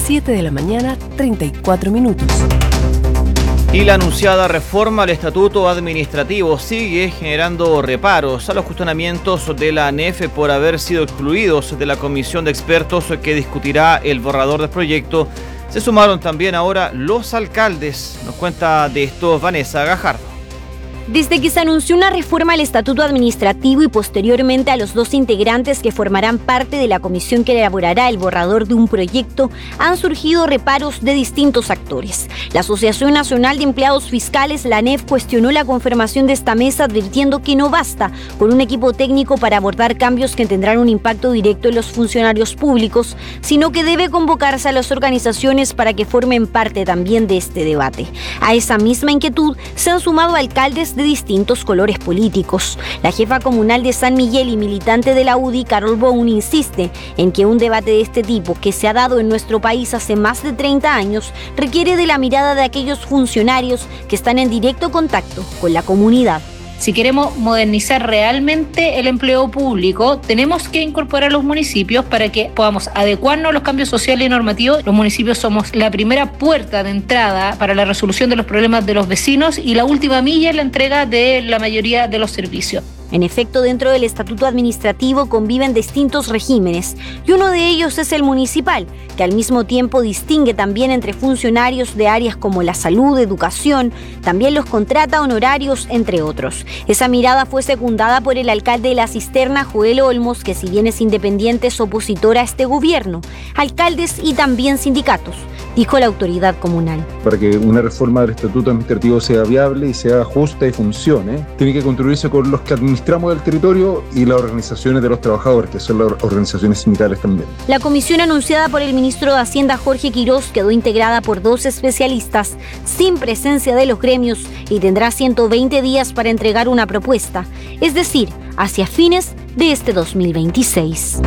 7 de la mañana, 34 minutos. Y la anunciada reforma al estatuto administrativo sigue generando reparos a los cuestionamientos de la ANEF por haber sido excluidos de la comisión de expertos que discutirá el borrador del proyecto. Se sumaron también ahora los alcaldes. Nos cuenta de esto Vanessa Gajardo. Desde que se anunció una reforma al estatuto administrativo y posteriormente a los 2 integrantes que formarán parte de la comisión que elaborará el borrador de un proyecto, han surgido reparos de distintos actores. La Asociación Nacional de Empleados Fiscales, la ANEF, cuestionó la conformación de esta mesa advirtiendo que no basta con un equipo técnico para abordar cambios que tendrán un impacto directo en los funcionarios públicos, sino que debe convocarse a las organizaciones para que formen parte también de este debate. A esa misma inquietud se han sumado alcaldes de distintos colores políticos. La jefa comunal de San Miguel y militante de la UDI, Carol Boun, insiste en que un debate de este tipo, que se ha dado en nuestro país hace más de 30 años, requiere de la mirada de aquellos funcionarios que están en directo contacto con la comunidad. Si queremos modernizar realmente el empleo público, tenemos que incorporar a los municipios para que podamos adecuarnos a los cambios sociales y normativos. Los municipios somos la primera puerta de entrada para la resolución de los problemas de los vecinos y la última milla en la entrega de la mayoría de los servicios. En efecto, dentro del estatuto administrativo conviven distintos regímenes y uno de ellos es el municipal, que al mismo tiempo distingue también entre funcionarios de áreas como la salud, educación, también los contrata honorarios, entre otros. Esa mirada fue secundada por el alcalde de La Cisterna, Joel Olmos, que si bien es independiente es opositor a este gobierno, alcaldes y también sindicatos, dijo la autoridad comunal. Para que una reforma del estatuto administrativo sea viable y sea justa y funcione, tiene que construirse con los que administramos el territorio y las organizaciones de los trabajadores, que son las organizaciones sindicales también. La comisión anunciada por el ministro de Hacienda, Jorge Quirós, quedó integrada por 2 especialistas sin presencia de los gremios y tendrá 120 días para entregar una propuesta, es decir, hacia fines de este 2026.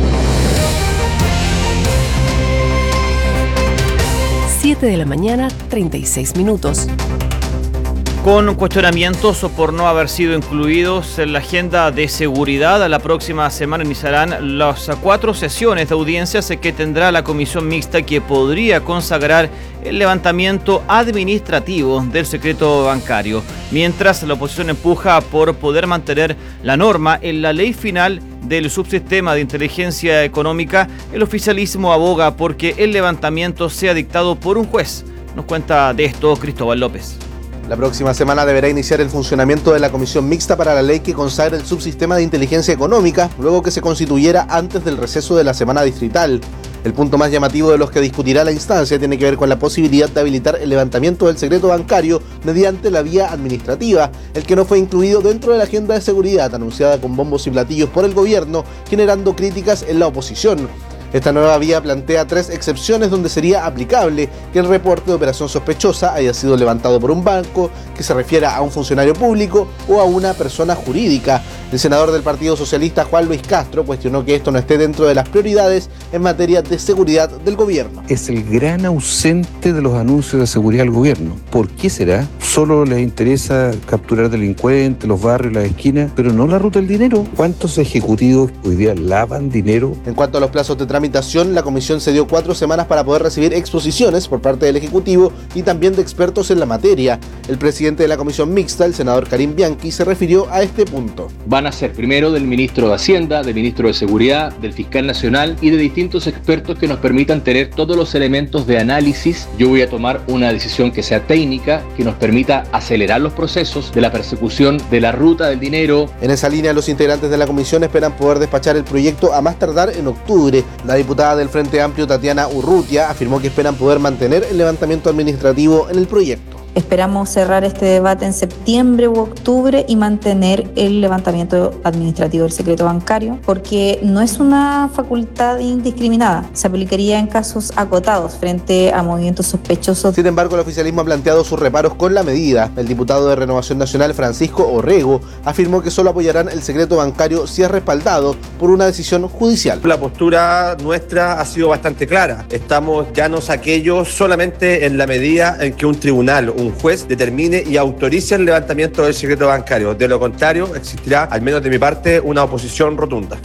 7 de la mañana, 36 minutos. Con cuestionamientos por no haber sido incluidos en la agenda de seguridad, la próxima semana iniciarán las 4 sesiones de audiencias que tendrá la comisión mixta que podría consagrar el levantamiento administrativo del secreto bancario, mientras la oposición empuja por poder mantener la norma en la ley final del subsistema de inteligencia económica. El oficialismo aboga porque el levantamiento sea dictado por un juez. Nos cuenta de esto Cristóbal López. La próxima semana deberá iniciar el funcionamiento de la comisión mixta para la ley que consagra el subsistema de inteligencia económica, luego que se constituyera antes del receso de la semana distrital. El punto más llamativo de los que discutirá la instancia tiene que ver con la posibilidad de habilitar el levantamiento del secreto bancario mediante la vía administrativa, el que no fue incluido dentro de la agenda de seguridad anunciada con bombos y platillos por el gobierno, generando críticas en la oposición. Esta nueva vía plantea 3 excepciones donde sería aplicable que el reporte de operación sospechosa haya sido levantado por un banco, que se refiera a un funcionario público o a una persona jurídica. El senador del Partido Socialista, Juan Luis Castro, cuestionó que esto no esté dentro de las prioridades en materia de seguridad del gobierno. Es el gran ausente de los anuncios de seguridad del gobierno. ¿Por qué será? Solo les interesa capturar delincuentes, los barrios, las esquinas, pero no la ruta del dinero. ¿Cuántos ejecutivos hoy día lavan dinero? En cuanto a los plazos de tramitación, la comisión se dio 4 semanas para poder recibir exposiciones por parte del Ejecutivo y también de expertos en la materia. El presidente de la comisión mixta, el senador Karim Bianchi, se refirió a este punto. Van a ser primero del ministro de Hacienda, del ministro de Seguridad, del fiscal nacional y de distintos expertos que nos permitan tener todos los elementos de análisis. Yo voy a tomar una decisión que sea técnica, que nos permita acelerar los procesos de la persecución de la ruta del dinero. En esa línea, los integrantes de la comisión esperan poder despachar el proyecto a más tardar en octubre. La diputada del Frente Amplio, Tatiana Urrutia, afirmó que esperan poder mantener el levantamiento administrativo en el proyecto. Esperamos cerrar este debate en septiembre u octubre y mantener el levantamiento administrativo del secreto bancario, porque no es una facultad indiscriminada. Se aplicaría en casos acotados frente a movimientos sospechosos. Sin embargo, el oficialismo ha planteado sus reparos con la medida. El diputado de Renovación Nacional, Francisco Orrego, afirmó que solo apoyarán el secreto bancario si es respaldado por una decisión judicial. La postura nuestra ha sido bastante clara. Estamos llanos a aquello solamente en la medida en que un tribunal, un juez determine y autorice el levantamiento del secreto bancario. De lo contrario, existirá, al menos de mi parte, una oposición rotunda.